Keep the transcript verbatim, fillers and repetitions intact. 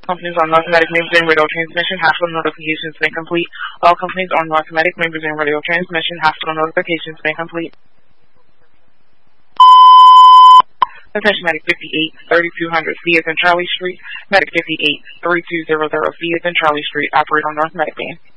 Companies on North American may begin radio transmission. Hospital notifications may complete. All companies on North American may begin radio transmission. Hospital notifications may complete. Attention Medic fifty-eight, thirty-two hundred C is in Charlie Street. Medic fifty-eight, thirty-two hundred C is in Charlie Street. Operate on North Medic Band.